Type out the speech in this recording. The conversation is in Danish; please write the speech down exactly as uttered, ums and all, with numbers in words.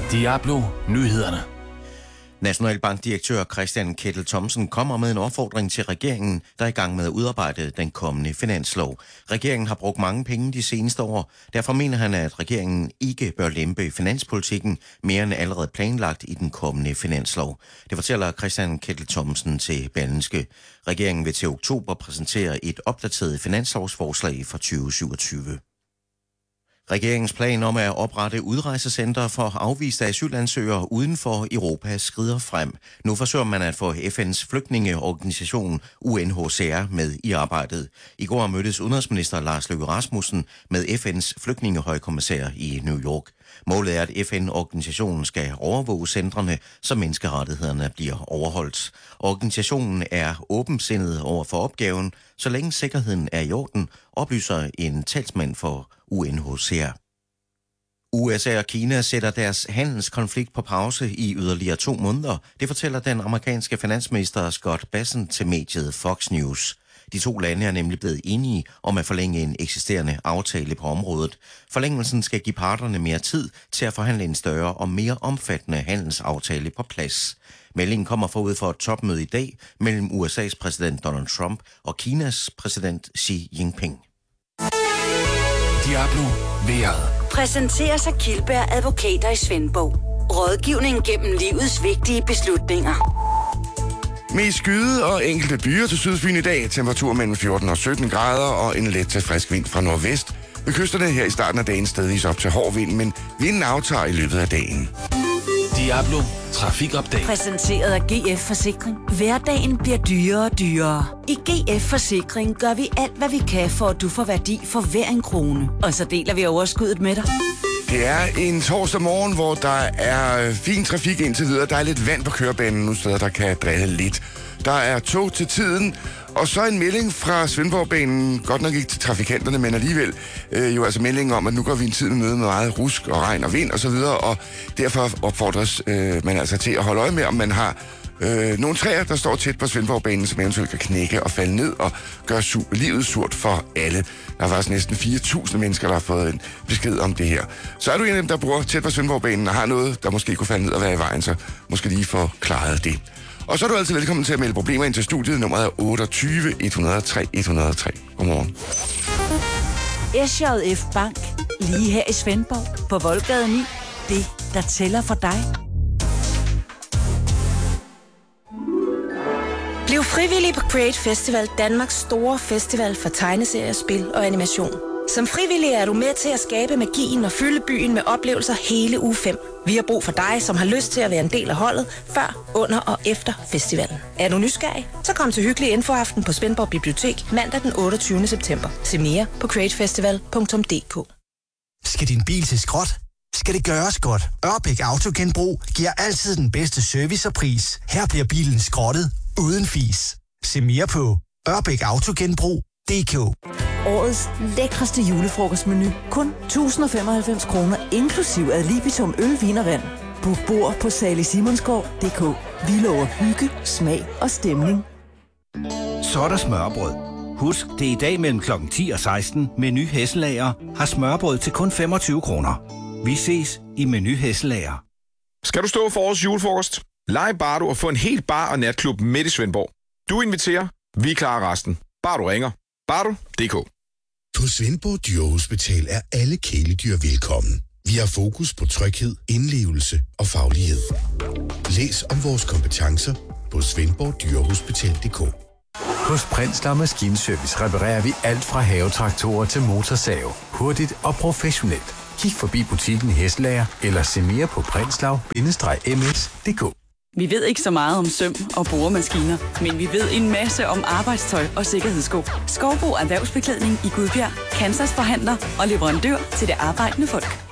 Diablo Nyhederne. Nationalbankdirektør Christian Kettel Thomsen kommer med en opfordring til regeringen, der er i gang med at udarbejde den kommende finanslov. Regeringen har brugt mange penge de seneste år. Derfor mener han, at regeringen ikke bør lempe finanspolitikken mere end allerede planlagt i den kommende finanslov. Det fortæller Christian Kettel Thomsen til Berlingske. Regeringen vil til oktober præsentere et opdateret finanslovsforslag for tyve syvogtyve. Regeringens plan om at oprette udrejsecenter for afviste asylansøgere uden for Europa skrider frem. Nu forsøger man at få F N's flygtningeorganisation U N H C R med i arbejdet. I går mødtes udenrigsminister Lars Løkke Rasmussen med F N's flygtningehøjkommissær i New York. Målet er, at F N-organisationen skal overvåge centrene, så menneskerettighederne bliver overholdt. Organisationen er åbensindet over for opgaven, så længe sikkerheden er i orden, oplyser en talsmand for U N H C R. U S A og Kina sætter deres handelskonflikt på pause i yderligere to måneder. Det fortæller den amerikanske finansminister Scott Bessent til mediet Fox News. De to lande er nemlig blevet enige om at forlænge en eksisterende aftale på området. Forlængelsen skal give parterne mere tid til at forhandle en større og mere omfattende handelsaftale på plads. Meldingen kommer forud for et topmøde i dag mellem U S A's præsident Donald Trump og Kinas præsident Xi Jinping. Diablo Vejret. Præsenteres af Kildberg Advokater i Svendborg. Rådgivning gennem livets vigtige beslutninger. Mest skyde og enkelte byer til Sydfyn i dag. Temperatur mellem fjorten og sytten grader og en let til frisk vind fra nordvest. Ved kysterne her i starten af dagen stedvis op til hård vind, men vinden aftager i løbet af dagen. Diablo Trafikupdate. Præsenteret af G F Forsikring. Hverdagen bliver dyrere og dyrere. I G F Forsikring gør vi alt, hvad vi kan, for at du får værdi for hver en krone. Og så deler vi overskuddet med dig. Det er en torsdag morgen, hvor der er fin trafik indtil videre. Der er lidt vand på kørebanen nu steder, der kan drille lidt. Der er tog til tiden, og så en melding fra Svendborgbanen, godt nok ikke til trafikanterne, men alligevel øh, jo altså meldingen om, at nu går vi en tid med møde med meget rusk og regn og vind og så videre, og derfor opfordres øh, man altså til at holde øje med, om man har øh, nogle træer, der står tæt på Svendborgbanen, som eventuelt kan knække og falde ned og gøre su- livet surt for alle. Der er faktisk næsten fire tusind mennesker, der har fået en besked om det her. Så er du en af dem, der bor tæt på Svendborgbanen og har noget, der måske kunne falde ned og være i vejen, så måske lige få klaret det. Og så er du altid velkommen til at melde problemer ind til studiet. Nummeret er otteogtyve et hundrede og tre et hundrede og tre. Godmorgen. S J F Bank. Lige her i Svendborg. På Voldgade ni. Det, der tæller for dig. Bliv frivillig på Create Festival, Danmarks store festival for tegneserier, spil og animation. Som frivillig er du med til at skabe magien og fylde byen med oplevelser hele uge fem. Vi har brug for dig, som har lyst til at være en del af holdet, før, under og efter festivalen. Er du nysgerrig? Så kom til hyggelig infoaften på Svendborg Bibliotek mandag den otteogtyvende september. Se mere på createfestival punktum d k. Skal din bil til skrot? Skal det gøres godt? Ørbæk Autogenbrug giver altid den bedste service og pris. Her bliver bilen skrottet uden fis. Se mere på ørbæk autogenbrug punktum d k. Årets lækreste julefrokostmenu. Kun tusind og femoghalvfems kroner, inklusiv ad libitum øl, vin og vand. Book bord på salig simonsgaard punktum d k. Vi lover hygge, smag og stemning. Så er der smørbrød. Husk, det er i dag mellem klokken ti og seksten. Meny Hesselager har smørbrød til kun femogtyve kroner. Vi ses i Meny Hesselager. Skal du stå for årets julefrokost? Lej Bardo og få en helt bar- og natklub midt i Svendborg. Du inviterer, vi klarer resten. Bare du ringer. Bardo punktum d k. På Svendborg Dyrehospital er alle kæledyr velkommen. Vi har fokus på tryghed, indlevelse og faglighed. Læs om vores kompetencer på svendborg dyrehospital punktum d k. Hos Prindslov Maskinservice reparerer vi alt fra havetraktorer til motorsav. Hurtigt og professionelt. Kig forbi butikken i Hesselager eller se mere på prindslov bindestreg m s punktum d k. Vi ved ikke så meget om søm og boremaskiner, men vi ved en masse om arbejdstøj og sikkerhedssko. Skovbo Erhvervsbeklædning i Gudbjerg, Kansas forhandler og leverandør til det arbejdende folk.